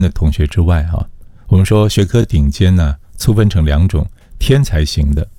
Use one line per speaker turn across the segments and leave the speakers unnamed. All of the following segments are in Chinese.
的同学之外我们说学科顶尖呢，粗分成两种：天才型的，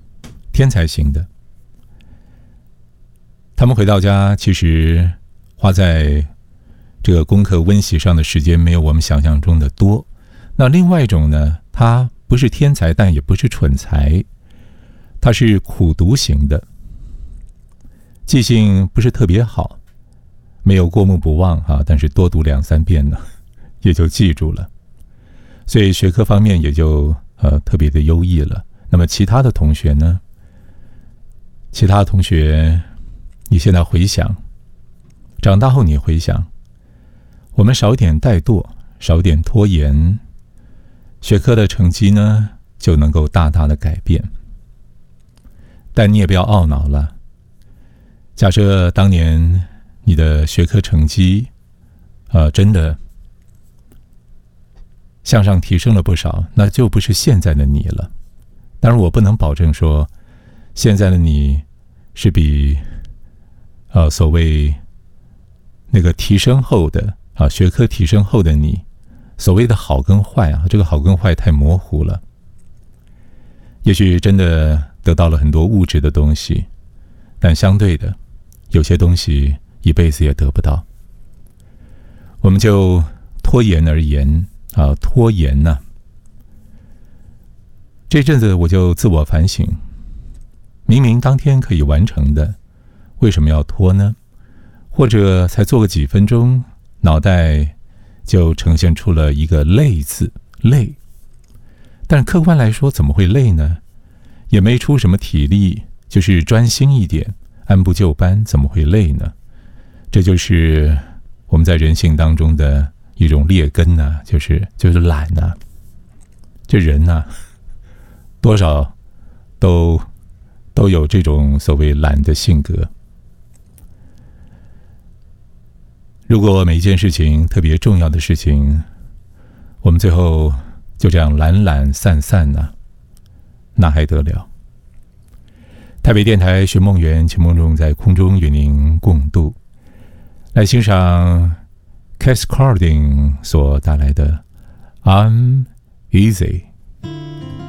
他们回到家其实花在这个功课温习上的时间没有我们想象中的多。那另外一种呢，他不是天才，但也不是蠢才，他是苦读型的，记性不是特别好，没有过目不忘但是多读2-3遍呢，也就记住了，所以学科方面也就特别的优异了。那么其他的同学呢？其他同学，你现在回想，长大后你回想，我们少点怠惰，少点拖延，学科的成绩呢就能够大大的改变。但你也不要懊恼了。假设当年你的学科成绩真的向上提升了不少，那就不是现在的你了。当然我不能保证说现在的你是比所谓那个提升后的学科提升后的你，所谓的好跟坏这个好跟坏太模糊了。也许真的得到了很多物质的东西，但相对的有些东西一辈子也得不到。我们就拖延而言拖延呢，这阵子我就自我反省，明明当天可以完成的，为什么要拖呢？或者才做个几分钟，脑袋就呈现出了一个累字，累。但客观来说怎么会累呢？也没出什么体力，就是专心一点，按部就班，怎么会累呢？这就是我们在人性当中的一种劣根就是懒这人多少都有这种所谓懒的性格。如果每一件事情特别重要的事情，我们最后就这样懒懒散散那还得了。台北电台寻梦园，秦梦中在空中与您共度，来欣赏 Cass Carding 所带来的 I'm Easy。